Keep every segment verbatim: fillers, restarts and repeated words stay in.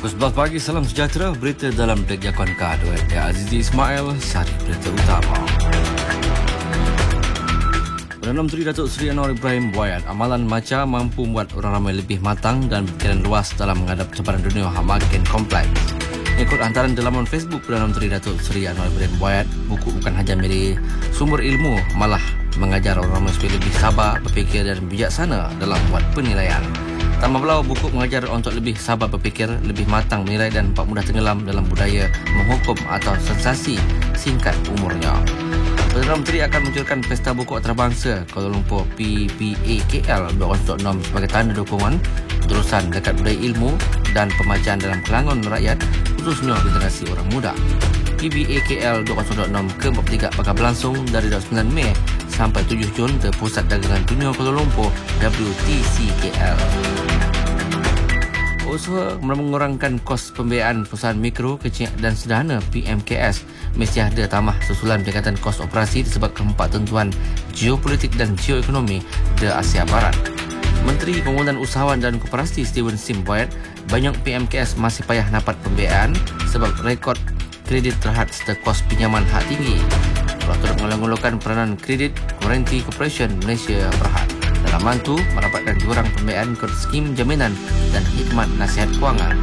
Pukul sebelas pagi, salam sejahtera. Berita dalam Dek Jakuan K dua ya, Azizi Ismail, sari berita utama. Perdana Menteri Datuk Seri Anwar Ibrahim buayat amalan MACA mampu membuat orang ramai lebih matang dan berfikiran luas dalam menghadap cabaran dunia yang makin kompleks. Ikut hantaran di laman Facebook Perdana Menteri Datuk Seri Anwar Ibrahim buayat, buku bukan hanya menjadi sumber ilmu, malah mengajar orang ramai supaya lebih sabar, berfikir dan bijaksana dalam buat penilaian. Tambah pula, buku mengajar untuk lebih sabar berfikir, lebih matang menilai dan tak mudah tenggelam dalam budaya menghukum atau sensasi singkat umurnya. Perdana Menteri akan meluncurkan Pesta Buku Antarabangsa Kuala Lumpur P B A K L dua ribu enam sebagai tanda dukungan terusan dekat budaya ilmu dan pembacaan dalam kalangan rakyat, khususnya generasi orang muda. P B A K L dua ribu enam ke empat puluh tiga bakal berlangsung dari dua puluh sembilan Mei sampai tujuh Jun ke Pusat Dagangan Dunia Kuala Lumpur W T C K L. Usaha mengurangkan kos pembiayaan perusahaan mikro, kecil dan sederhana P M K S mesti ada tambah susulan peningkatan kos operasi disebabkan empat tentuan geopolitik dan geoekonomi di Asia Barat. Menteri Pembangunan Usahawan dan Koperasi Steven Sim buayat banyak P M K S masih payah dapat pembiayaan sebab rekod kredit terhad serta kos pinjaman hak tinggi. Kalau turut mengelak-elakkan peranan kredit, Guarantee Corporation Malaysia Berhad dalam mantu mendapatkan jurang pembiayaan kod skim jaminan dan khidmat nasihat kewangan.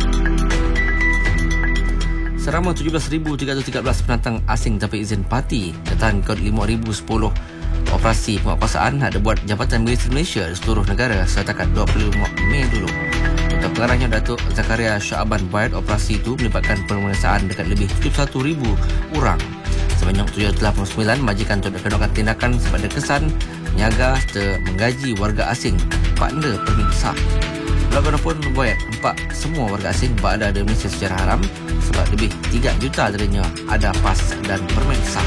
Serama tujuh belas ribu tiga ratus tiga belas pendatang asing dapat izin parti datahan kod lima ribu sepuluh operasi penguatkuasaan ada buat Jabatan Militer Malaysia di seluruh negara setakat dua puluh lima Mei dulu. Untuk pengarahnya Datuk Zakaria Syaban buat operasi itu melibatkan pemeriksaan dekat lebih tujuh puluh satu ribu orang. Sebanyak tujuh ratus lapan puluh sembilan majikan untuk melakukan tindakan sebagai kesan menyaga serta menggaji warga asing partner permit sah. Belakang pun buat empat semua warga asing berada di Malaysia secara haram sebab lebih tiga juta darinya ada pas dan permit sah.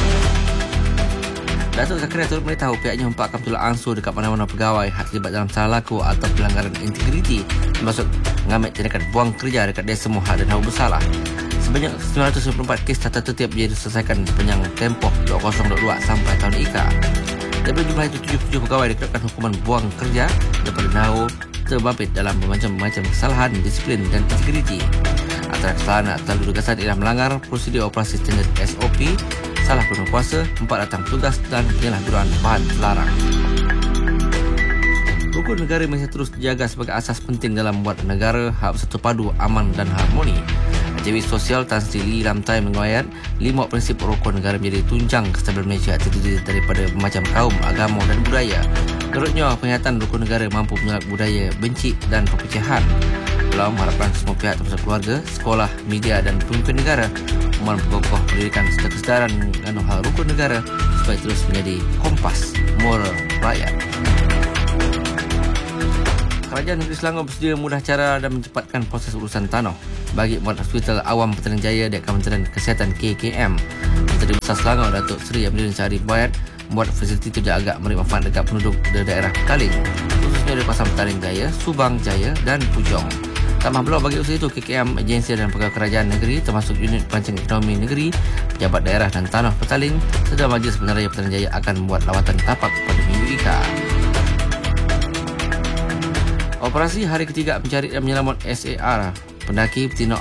Datuk Zakaria turut memberitahu pihaknya empat akan bertolak ansur dekat mana-mana pegawai yang terlibat dalam salah laku atau pelanggaran integriti termasuk mengambil tindakan buang kerja dekat dia semua hak dan hak bersalah. Sebanyak sembilan ratus sembilan puluh empat kes tata tertib ia diselesaikan sepanjang tempoh dua ribu dua puluh dua sampai tahun I K A. Daripada jumlah itu, tujuh puluh tujuh pegawai dikenakan hukuman buang kerja daripada nahu terbabit dalam bermacam-macam kesalahan disiplin dan integriti. Antara kesalahan atau tugasan ialah melanggar prosedur operasi standard S O P, salah guna kuasa, empat datang tugas dan penyalahgunaan bahan terlarang. Rukun negara masih terus dijaga sebagai asas penting dalam membuat negara hak bersatu padu, aman dan harmoni. Aktivis sosial Tan Sri Lee Lamtai menguayat lima prinsip rukun negara menjadi tunjang kestabilan Malaysia terdiri daripada bermacam kaum, agama dan budaya. Menurutnya, penghayatan rukun negara mampu menolak budaya benci dan perpecahan. Beliau mengharapkan semua pihak termasuk keluarga, sekolah, media dan pemimpin negara memperkokoh pendidikan serta kesedaran dengan hal rukun negara supaya terus menjadi kompas moral rakyat. Kerajaan Negeri Selangor bersedia mudah cara dan mencepatkan proses urusan tanah bagi membuat Hospital Awam Petaling Jaya di Kementerian Kesihatan K K M. Menteri Besar Selangor Datuk Seri Abdul Syarif buayat membuat fasiliti itu agak memberi manfaat dekat penduduk di daerah Petaling, khususnya di kawasan Petaling Jaya, Subang Jaya dan Pujong. Tambah pula bagi usaha itu, K K M, agensi dan pegawai kerajaan negeri termasuk unit perancang ekonomi negeri, pejabat daerah dan tanah Petaling serta Majlis Bandaraya Petaling Jaya akan membuat lawatan tapak pada minggu I K A. Operasi hari ketiga pencarian dan penyelamat S A R pendaki betina